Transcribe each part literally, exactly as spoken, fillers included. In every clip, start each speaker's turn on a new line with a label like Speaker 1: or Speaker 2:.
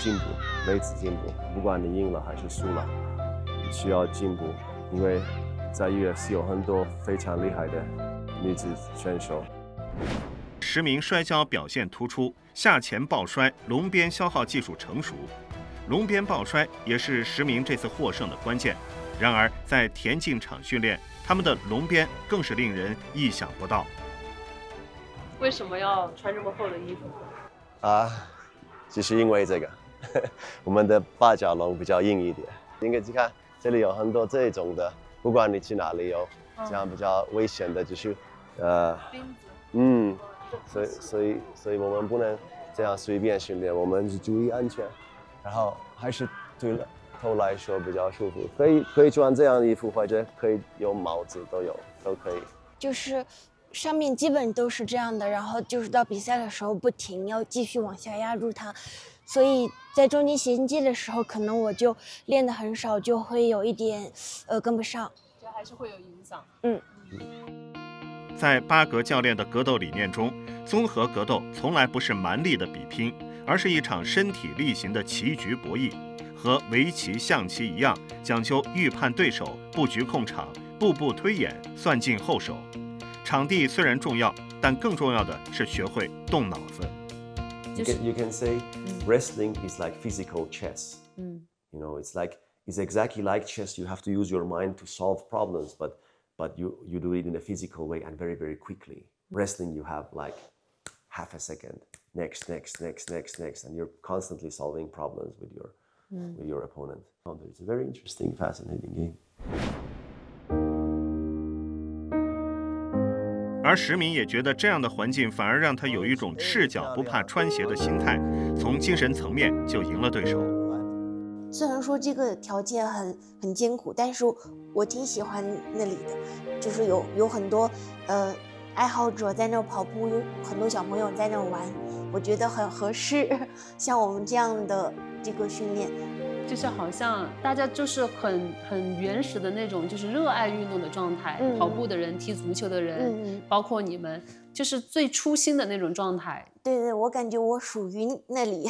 Speaker 1: 进步，每次进步，不管你赢了还是输了，你需要进步，因为在 U F C 有很多非常厉害的女子选手。
Speaker 2: 十名摔跤表现突出，下前抱摔、龙边消耗技术成熟。龙边抱摔也是十名这次获胜的关键。然而，在田径场训练，他们的龙边更是令人意想不到。
Speaker 3: 为什么要穿这么厚的衣服？
Speaker 1: 啊，就是因为这个，我们的八角龙比较硬一点。应该你看，这里有很多这种的，不管你去哪里有，这样比较危险的，就是呃，嗯，所以所以所以我们不能这样随便训练，我们是注意安全，然后还是对了。头来说比较舒服，可以可以穿这样的衣服，或者可以有帽子，都有都可以。
Speaker 4: 就是上面基本都是这样的，然后就是到比赛的时候不停，要继续往下压住它，所以在中间衔接的时候，可能我就练得很少，就会有一点呃跟不上，
Speaker 3: 就还是会有影响。
Speaker 4: 嗯。
Speaker 2: 在巴格教练的格斗理念中，综合格斗从来不是蛮力的比拼，而是一场身体力行的棋局博弈。和围棋、象棋一样，讲究预判对手、布局控场、步步推演、算尽后手。场地虽然重要，但更重要的是学会动脑子。
Speaker 1: You can, you can say wrestling is like physical chess.
Speaker 3: 嗯
Speaker 1: You know, it's like it's exactly like chess. You have to use your mind to solve problems, but but you you do it in a physical way and very very quickly. Wrestling, you have like half a second, next, next, next, next, next, and you're constantly solving problems with your with your opponent. It's a very interesting, fascinating game.
Speaker 2: 而石民也觉得这样的环境反而让他有一种赤脚不怕穿鞋的心态，从精神层面就赢了对手。
Speaker 4: 虽然说这个条件很很艰苦，但是我挺喜欢那里的，就是有有很多呃爱好者在那儿跑步，有很多小朋友在那儿玩，我觉得很合适。像我们这样的这个训练，
Speaker 3: 就是好像大家就是很很原始的那种，就是热爱运动的状态。
Speaker 4: 嗯、
Speaker 3: 跑步的人、踢足球的人、
Speaker 4: 嗯，
Speaker 3: 包括你们，就是最初心的那种状态。
Speaker 4: 对对，我感觉我属于那里。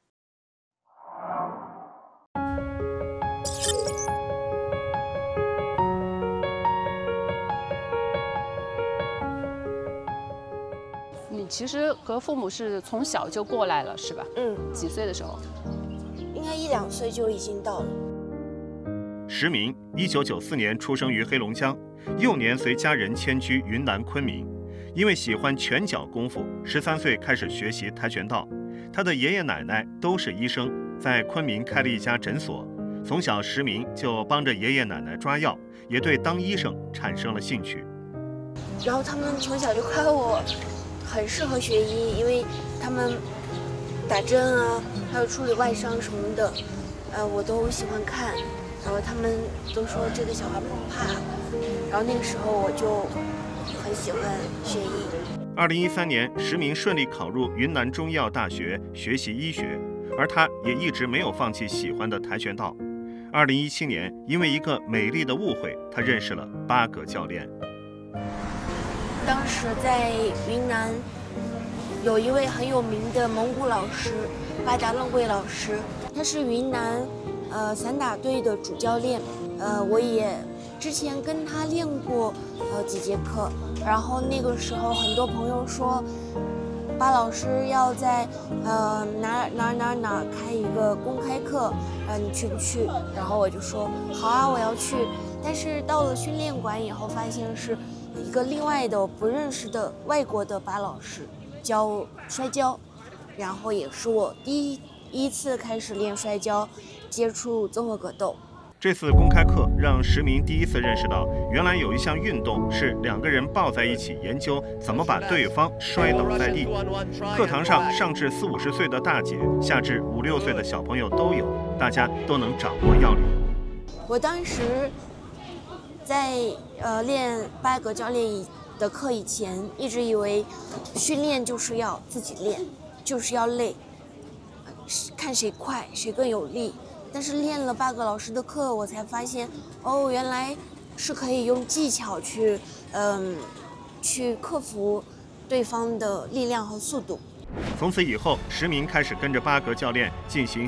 Speaker 3: 你其实和父母是从小就过来了，是吧？
Speaker 4: 嗯，
Speaker 3: 几岁的时候？
Speaker 4: 应该一两岁就已经到了。
Speaker 2: 石民，一九九四年出生于黑龙江，幼年随家人迁居云南昆明。因为喜欢拳脚功夫，十三岁开始学习跆拳道。他的爷爷奶奶都是医生，在昆明开了一家诊所。从小，石民就帮着爷爷奶奶抓药，也对当医生产生了兴趣。
Speaker 4: 然后他们从小就看我很适合学医，因为他们打针啊，还有处理外伤什么的，呃，我都喜欢看。然后他们都说这个小孩不怕，然后那个时候我就很喜欢学医。
Speaker 2: 二零一三年，石民顺利考入云南中医药大学学习医学，而他也一直没有放弃喜欢的跆拳道。二零一七年，因为一个美丽的误会，他认识了巴格教练。
Speaker 4: 当时在云南有一位很有名的蒙古老师巴达楞贵老师，他是云南呃散打队的主教练，呃我也之前跟他练过呃几节课，然后那个时候很多朋友说巴老师要在呃哪哪哪哪开一个公开课，呃你去不去？然后我就说好啊，我要去。但是到了训练馆以后，发现是一个另外的不认识的外国的巴老师教摔跤，然后也是我第一一次开始练摔跤，接触综合格斗。
Speaker 2: 这次公开课让石民第一次认识到，原来有一项运动是两个人抱在一起研究怎么把对方摔倒在地。课堂上上至四五十岁的大姐，下至五六岁的小朋友都有，大家都能掌握要领。
Speaker 4: 我当时在呃练巴格教练的课以前，一直以为训练就是要自己练，就是要累，看谁快谁更有力。但是练了巴格老师的课，我才发现，哦，原来是可以用技巧去，嗯，去克服对方的力量和速度。
Speaker 2: 从此以后，石民开始跟着巴格教练进行